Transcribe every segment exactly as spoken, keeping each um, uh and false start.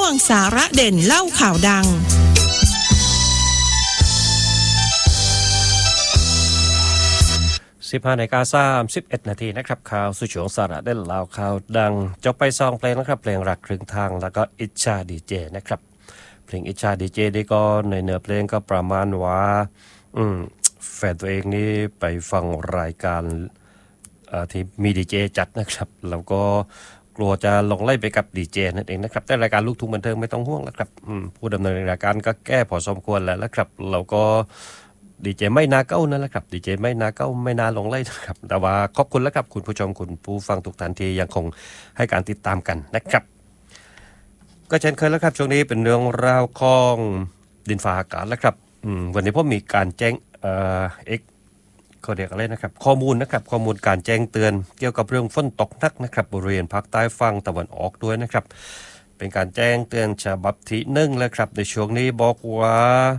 วงสาระเด่นเล่าข่าวดังสิบห้านาฬิกาสามสิบเอ็ดนาทีนะครับข่าวสุช่วงสาระเด่นเล่าข่าวดังจบไปซองเพลงนะครับเพลงรักครึ่งทางแล้วก็อิจฉาดีเจนะครับเพลงอิจฉาดีเจนี่ก็ในเนื้อเพลงก็ประมาณว่าอืมแฟนตัวเองนี่ไปฟังรายการที่มีดีเจจัดนะครับแล้วก็กลัวจะลงไล่ไปกับดีเจนั่นเองนะครับแต่รายการลูกทุ่งบันเทิงไม่ต้องห่วงแล้วครับผู้ดำเนินรายการก็แก้พอสมควรแล้วนะครับเราก็ดีเจไม่นาเก้านั่นแหละครับดีเจไม่นาเก้าไม่นาลงไล่นะครับแต่ว่าขอบคุณแล้วครับคุณผู้ชมคุณผู้ฟังทุกท่านที่ยังคงให้การติดตามกันนะครับก็เช่นเคยแล้วครับช่วงนี้เป็นเรื่องราวของดินฟ้าอากาศแล้วครับวันนี้ผมมีการแจ้งเอ่อเอ็กเขาเรียกอะไรนะครับข้อมูลนะครับข้อมูลการแจ้งเตือนเกี่ยวกับเรื่องฝนตกหนักนะครับบริเวณภาคใต้ฝั่งตะวันออกด้วยนะครับเป็นการแจ้งเตือนฉบับที่หนึ่งแล้วครับในช่วงนี้บอกว่า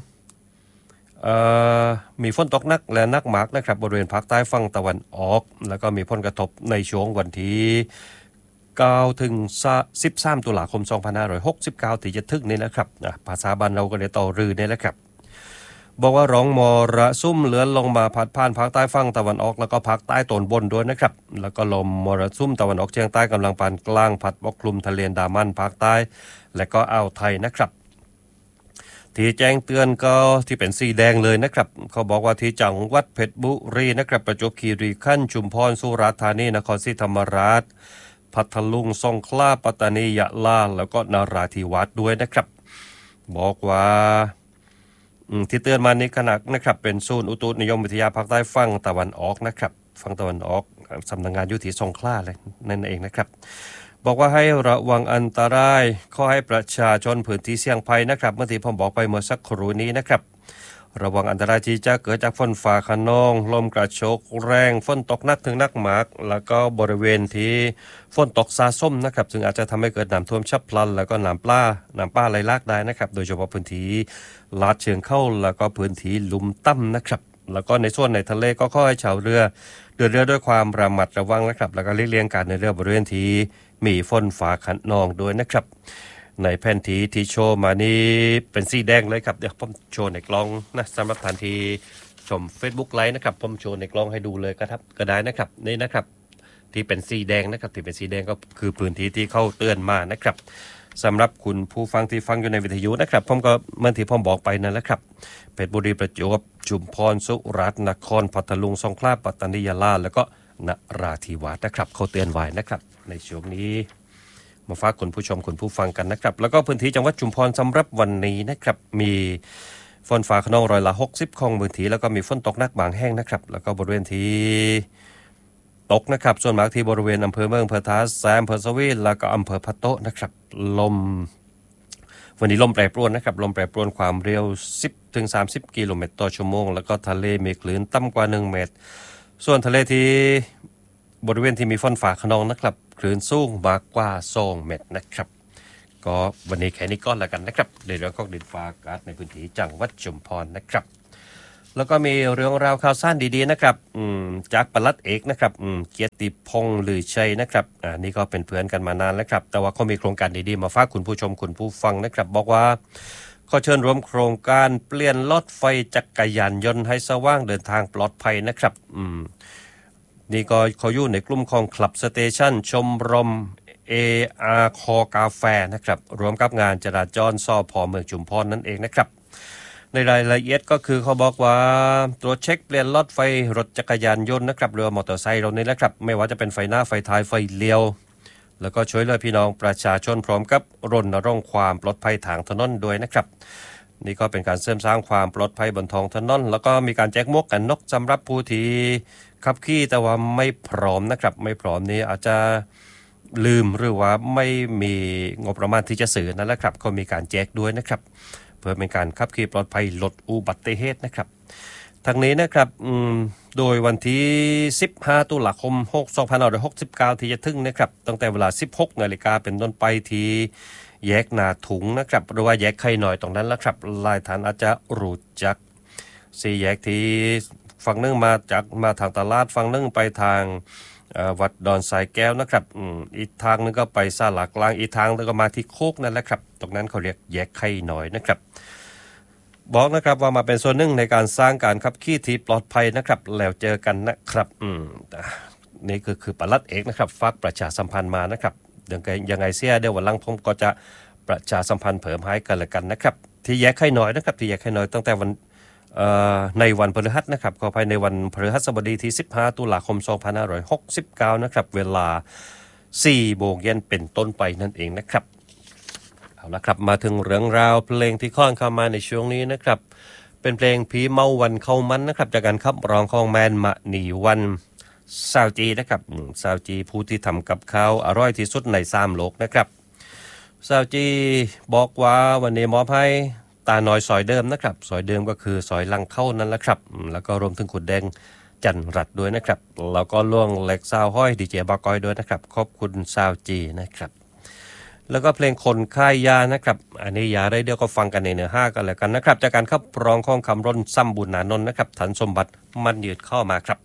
มีฝนตกหนักและหนักมากนะครับบริเวณภาคใต้ฝั่งตะวันออกแล้วก็มีผลกระทบในช่วงวันที่เก้าถึงสิบสามตุลาคมสองพันห้าร้อยหกสิบเก้าที่จะถึงนี้นะครับภาษาบ้านเราก็เรียกต่อรือนี่แหละครับบอกว่าร้องมรสุมเลื่อนลงมาพัดผ่านภาคใต้ฝั่งตะวันออกแล้วก็ภาคใต้ตอนบนด้วยนะครับแล้วก็ลมมรสุมตะวันออกเฉียงใต้กำลังปานกลางพัดปกคลุมทะเลอันดามันภาคใต้และก็อ่าวไทยนะครับที่แจ้งเตือนก็ที่เป็นสีแดงเลยนะครับเขาบอกว่าที่จังหวัดเพชรบุรีนะครับประจวบคีรีขันธ์ชุมพรสุราษฎร์ธานีนครศรีธรรมราชพัทลุงสงขลาปัตตานียะลาแล้วก็นราธิวาสด้วยนะครับบอกว่าที่เตือนมานี้ขณะนะครับเป็นศูนย์อุตุนิยมวิทยาภาคใต้ฝั่งตะวันออกนะครับฝั่งตะวันออกสำนักงานอยู่ที่สงขลาเลยนั่นเองนะครับบอกว่าให้ระวังอันตรายขอให้ประชาชนพื้นที่เสี่ยงภัยนะครับเมื่อที่ผมบอกไปเมื่อสักครู่นี้นะครับระวังอันตรายที่จะเกิดจากฝนฟ้าคะนองลมกระโชกแรงฝนตกหนักถึงหนักมากแล้วก็บริเวณที่ฝนตกสะสมนะครับซึ่งอาจจะทำให้เกิดน้ำท่วมฉับพลันแล้วก็น้ำปลาน้ำป่าไหลหลากได้นะครับโดยเฉพาะพื้นที่ลาดเชิงเข้าแล้วก็พื้นที่ลุ่มต่ำนะครับแล้วก็ในส่วนในทะเลก็ขอให้ชาวเรือเดินเรือด้วยความระมัดระวังนะครับแล้วก็เลี่ยงการเดินเรือบริเวณที่มีฝนฟ้าคะนองด้วยนะครับในแผนที่ที่โชว์มานี้เป็นสีแดงเลยครับเดี๋ยวผมโชว์ในกล้องนะสำหรับท่านที่ชม Facebook ไลฟ์นะครับผมโชว์ในกล้องให้ดูเลยก็ครับก็ได้นะครับนี่นะครับที่เป็นสีแดงนะครับที่เป็นสีแดงก็คือพื้นที่ที่เข้าเตือนมานะครับสำหรับคุณผู้ฟังที่ฟังอยู่ในวิทยุนะครับผมก็เมื่อที่ผมบอกไปนั่นแหละครับเพชรบุรีประจวบชุมพรสุราษฎร์นครพัทลุงสงขลาปัตตานียะลาแล้วก็นราธิวาสนะครับเขาเตือนไว้นะครับในช่วงนี้มาฝากคุณผู้ชมคุณผู้ฟังกันนะครับแล้วก็พื้นที่จังหวัดชุมพรสำหรับวันนี้นะครับมีฝนฟ้าคะนองร้อยละหกสิบของพื้นที่แล้วก็มีฝนตกหนักบางแห่งนะครับแล้วก็บริเวณที่ตกนะครับส่วนมากที่บริเวณอำเภอเมืองอำเภอท่าแซมอำเภอสวีแล้วก็อำเภอพะโต๊ะนะครับลมวันนี้ลมแปรปรวนนะครับลมแปรปรวนความเร็ว สิบถึงสามสิบ กิโลเมตรต่อชั่วโมงแล้วก็ทะเลมีคลื่นต่ำกว่าหนึ่งเมตรส่วนทะเลที่บริเวณที่มีฝนฟ้าคะนองนะครับคลื่นสูงมากกว่าสองเมตรนะครับก็วันนี้แค่นี้ก็แล้วกันนะครับในเรื่องของดินฟ้าอากาศในพื้นที่จังหวัดชุมพรนะครับแล้วก็มีเรื่องราวข่าวสารดีๆนะครับจากปลัดเอกนะครับเกียรติพงษ์ลือชัยนะครับอ่านี่ก็เป็นเพื่อนกันมานานแล้วครับแต่ว่าเขามีโครงการดีๆมาฝากคุณผู้ชมคุณผู้ฟังนะครับบอกว่าขอเชิญร่วมโครงการเปลี่ยนรถไฟจักรยานยนต์ให้สว่างเดินทางปลอดภัยนะครับอืมนี่ก็เขาอยู่ในกลุ่มของคลับสเตชันชมรม เอ อาร์ คอกาแฟนะครับรวมกับงานจราจรสพเมืองชุมพรนั่นเองนะครับในรายละเอียดก็คือเขาบอกว่าตรวจเช็คเปลี่ยนรถไฟรถจักรยานยนต์นะครับเรือมอเตอร์ไซค์เรานี่แหละครับไม่ว่าจะเป็นไฟหน้าไฟท้ายไฟเลี้ยวแล้วก็ช่วยเหลือพี่น้องประชาชนพร้อมกับรณรงค์ความปลอดภัยทางถนนด้วยนะครับนี่ก็เป็นการเสริมสร้างความปลอดภัยบนท้องถนนแล้วก็มีการแจกหมวกกันน็อกสำหรับผู้ที่ขับขี่แต่ว่าไม่พร้อมนะครับไม่พร้อมนี้อาจจะลืมหรือว่าไม่มีงบประมาณที่จะซื้อนั่นแหละครับเขามีการแจกด้วยนะครับเพื่อเป็นการขับขี่ปลอดภัยลดอุบัติเหตุนะครับทั้งนี้นะครับโดยวันที่สิบห้าตุลาคมสองพันห้าร้อยหกสิบเก้าที่จะถึงนะครับตั้งแต่เวลา สิบหกนาฬิกาเป็นต้นไปที่แยกนาถุงนะครับหรือว่าแยกไข่หน่อยตรงนั้นแล้วครับหลายท่านอาจจะรู้จักสี่แยกที่ฝั่งนึงมาจากมาทางตลาดฝั่งนึงไปทางวัดดอนสายแก้วนะครับอืมอีกทางนึงก็ไปศาลากลางอีกทางนึงก็มาที่โคกนั่นแหละครับตรงนั้นเขาเรียกแยกไข่น้อยนะครับบอกนะครับว่ามาเป็นส่วนหนึ่งในการสร้างการขับขี่ที่ปลอดภัยนะครับแล้วเจอกันนะครับอืมนี่คือคือปลัดเอกนะครับฝากประชาสัมพันธ์มานะครับยังไงยังไงเสียเดี๋ยววันหลังผมก็จะประชาสัมพันธ์เพิ่มให้กันละกันนะครับที่แยกไข่น้อยนะครับที่แยกไข่น้อยตั้งแต่วันในวันพฤหัสนะครับขออภัยในวันพฤหัสบดีที่สิบห้าตุลาคมสองพันห้าร้อยหกสิบเก้านะครับเวลาสี่โมงเย็นเป็นต้นไปนั่นเองนะครับเอาละครับมาถึงเรื่องราวเพลงที่ค่อนเข้ามาในช่วงนี้นะครับเป็นเพลงผีเมาวันเข้ามันนะครับจากการขับร้องของแมนมะนีวันซาวจีนะครับซาวจีผู้ที่ทำกับข้าวอร่อยที่สุดในสามโลกนะครับซาวจีบอกว่าวันนี้มอบให้ตาน้อยซอยเดิมนะครับซอยเดิมก็คือซอยลังเข้านั่นแหละครับแล้วก็รวมถึงขุดแดงจันรัดด้วยนะครับแล้วก็ล่วงเล็กซาวห้อยดีเจบากอยด้วยนะครับขอบคุณซาวจีนะครับแล้วก็เพลงคนค่ายยานะครับอันนี้ยาได้เดียวก็ฟังกันในเนื้อห้ากันแล้วกันนะครับจากการขับร้องของคำร้นซ้ำบุญนานนท์นะครับฐานสมบัติมันยืดเข้ามาครับ